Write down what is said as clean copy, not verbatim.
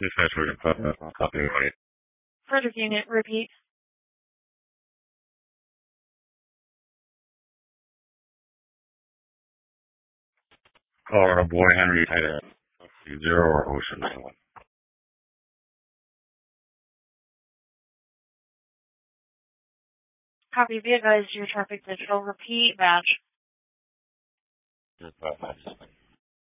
Dispatch Route copy right. Frederick Unit, repeat. Colorado Boy Henry Title 0 or Ocean 91. Copy, be advised, your traffic digital, repeat, badge. Badge.